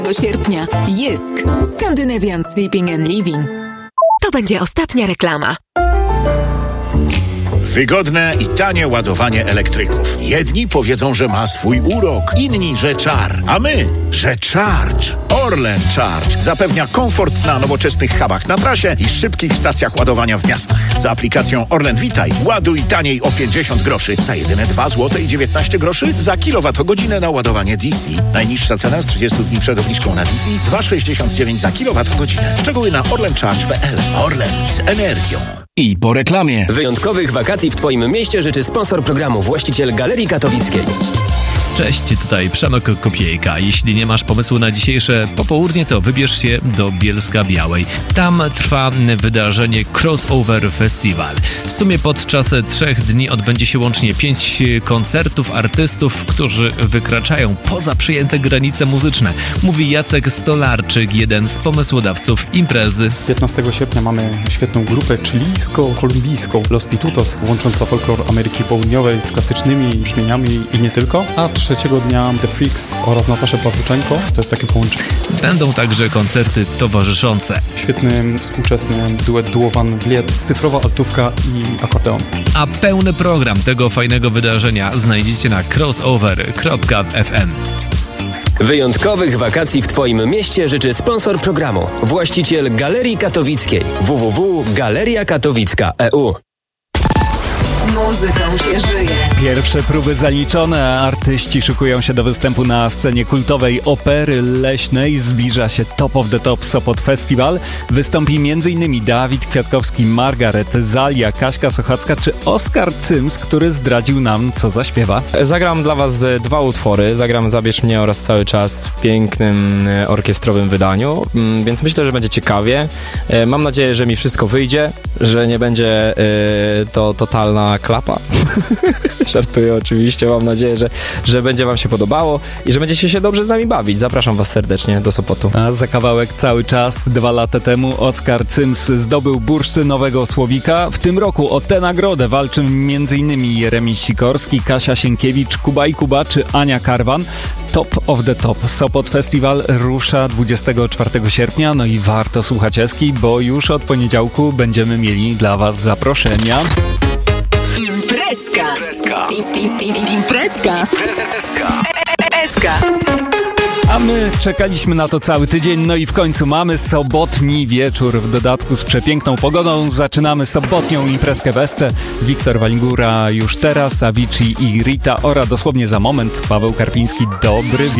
sierpnia. Jysk. Scandinavian Sleeping and Living. To będzie ostatnia reklama. Wygodne i tanie ładowanie elektryków. Jedni powiedzą, że ma swój urok, inni, że czar, a my, że Charge. Orlen Charge zapewnia komfort na nowoczesnych hubach na trasie i szybkich stacjach ładowania w miastach. Z aplikacją Orlen Witaj ładuj taniej o 50 groszy za jedyne 2 zł i 19 groszy za kilowatogodzinę na ładowanie DC. Najniższa cena z 30 dni przed obniżką na DC 2,69 za kilowatogodzinę. Szczegóły na orlencharge.pl. Orlen z energią. I po reklamie. Wyjątkowych wakacji w Twoim mieście życzy sponsor programu, właściciel Galerii Katowickiej. Cześć, tutaj Przemek Kopiejka. Jeśli nie masz pomysłu na dzisiejsze popołudnie, to wybierz się do Bielska Białej. Tam trwa wydarzenie Crossover Festival. W sumie podczas 3 dni odbędzie się łącznie 5 koncertów artystów, którzy wykraczają poza przyjęte granice muzyczne. Mówi Jacek Stolarczyk, jeden z pomysłodawców imprezy. 15 sierpnia mamy świetną grupę chilijsko-kolumbijską Los Pitutos, łącząca folklor Ameryki Południowej z klasycznymi brzmieniami i nie tylko. A 3 dnia The Freaks oraz Nataszę Pawluczenko. To jest takie połączenie. Będą także koncerty towarzyszące. Świetny, współczesny duet duowany Wliet, cyfrowa altówka i akordeon. A pełny program tego fajnego wydarzenia znajdziecie na crossover.fm. Wyjątkowych wakacji w Twoim mieście życzy sponsor programu, właściciel Galerii Katowickiej. www.galeriakatowicka.eu. Muzyką się żyje. Pierwsze próby zaliczone, a artyści szykują się do występu na scenie kultowej Opery Leśnej. Zbliża się Top of the Top Sopot Festival. Wystąpi m.in. Dawid Kwiatkowski, Margaret Zalia, Kaśka Sochacka czy Oskar Cyms, który zdradził nam, co zaśpiewa. Zagram dla Was 2 utwory. Zagram Zabierz mnie oraz Cały czas w pięknym orkiestrowym wydaniu, więc myślę, że będzie ciekawie. Mam nadzieję, że mi wszystko wyjdzie, że nie będzie to totalna klapa. Żartuję oczywiście. Mam nadzieję, że będzie Wam się podobało i że będziecie się dobrze z nami bawić. Zapraszam Was serdecznie do Sopotu. A za kawałek Cały czas 2 lata temu Oskar Cyms zdobył bursztynowego Słowika. W tym roku o tę nagrodę walczy m.in. Jeremi Sikorski, Kasia Sienkiewicz, Kuba i Kuba czy Ania Karwan. Top of the Top Sopot Festival rusza 24 sierpnia. No i warto słuchać Eski, bo już od poniedziałku będziemy mieli dla Was zaproszenia. Imprezka. Imprezka. A my czekaliśmy na to cały tydzień, no i w końcu mamy sobotni wieczór. W dodatku z przepiękną pogodą zaczynamy sobotnią imprezkę w Esce. Wiktor Walingura już teraz, Avicii i Rita Ora dosłownie za moment. Paweł Karpiński, dobry wieczór.